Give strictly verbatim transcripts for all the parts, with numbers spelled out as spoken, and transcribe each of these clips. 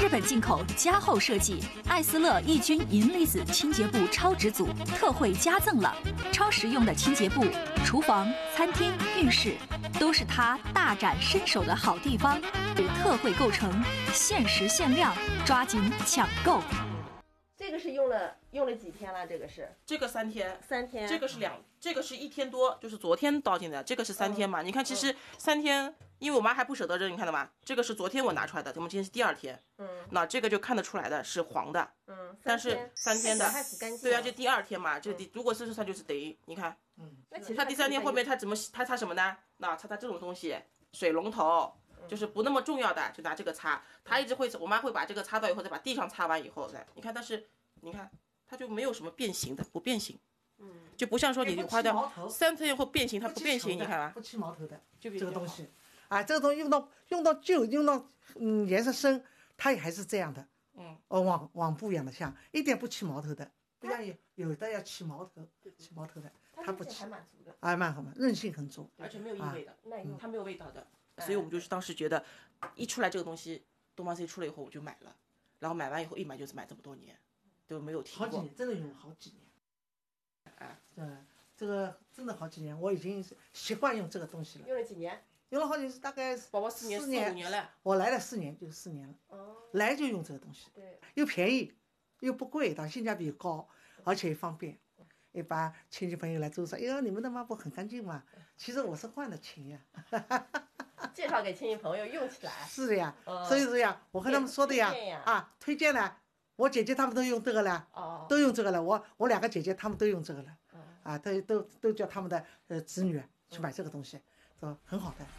日本进口加厚设计，艾斯乐抑菌银离子清洁布超值组特惠加赠了，超实用的清洁布，厨房、餐厅、浴室都是它大展身手的好地方。特惠购成，限时限量，抓紧抢购。 这个是用了用了几天了？这个是这个三天， 三天。 这个是两，这个是一天多，就是昨天倒进的，这个是三天嘛？嗯、你看，其实三天。因为我妈还不舍得扔，你看到吗？这个是昨天我拿出来的，咱们今天是第二天。嗯，那这个就看得出来的是黄的。嗯，但是三天的，对啊，就第二天嘛，这第、嗯、如果是它就是等于你看，嗯，那其实它第三天后面它怎么它擦什么呢？那擦擦这种东西，水龙头就是不那么重要的，就拿这个擦。它一直会，我妈会把这个擦到以后，再把地上擦完以后再，你看，但是你看它就没有什么变形的，不变形。嗯，就不像说你花掉三天后变形，它不变形，你看吧， 不起毛头的，就这个东西。啊，这个东西用到用到旧，用到嗯颜色深，它也还是这样的，嗯，哦网网布一样的像，一点不起毛头的，不像有有的要起毛头，起毛头的，它不起， 还蛮足的， 啊蛮好嘛，韧性很足， 而且没有异味的，耐用，它没有味道的，所以我们就是当时觉得，一出来这个东西，东方 C 出了以后我就买了，然后买完以后一买就是买这么多年，都没有停过， 好几年，真的用了好几年，啊，对，这个真的好几年，我已经习惯用这个东西了， 用了几年？ 用了好几，大概宝宝四年、四五年了。 我来了四年，就四年了。哦，来就用这个东西，对，又便宜，又不贵，它性价比高，而且也方便。一般亲戚朋友来都说：“哎呀，你们的抹布很干净嘛。”其实我是换的钱呀。 介绍给亲戚朋友用起来。 是的呀，哦、所以说呀，我和他们说的呀，呀啊，推荐了。我姐姐他们都用这个了，哦，都用这个了。我我两个姐姐他们都用这个了，哦、啊，都都都叫他们的呃子女去买这个东西。嗯，很好的。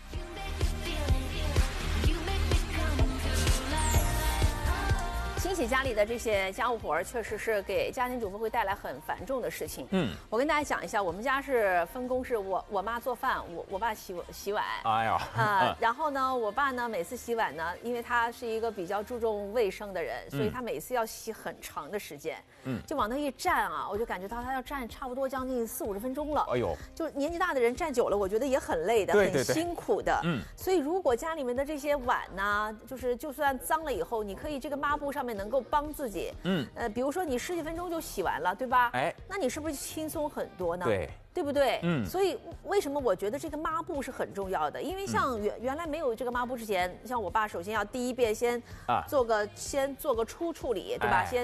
清洗家里的这些家务活儿，确实是给家庭主妇会带来很繁重的事情。嗯，我跟大家讲一下，我们家是分工，是我我妈做饭，我我爸洗洗碗。 哎呀， 啊、呃，然后呢，我爸呢每次洗碗呢，因为他是一个比较注重卫生的人，所以他每次要洗很长的时间。嗯，就往那一站啊，我就感觉到他要站差不多将近四五十分钟了。哎呦，就年纪大的人站久了，我觉得也很累的， 对对对， 很辛苦的。嗯，所以如果家里面的这些碗呢，就是就算脏了以后，你可以这个抹布上面能够帮自己。嗯，呃，比如说你十几分钟就洗完了，对吧？哎，那你是不是轻松很多呢？ 对。 对不对？嗯，所以为什么我觉得这个抹布是很重要的？因为像原、嗯、原来没有这个抹布之前，像我爸首先要第一遍先做个、啊、先做个初处理，对吧？哎、先。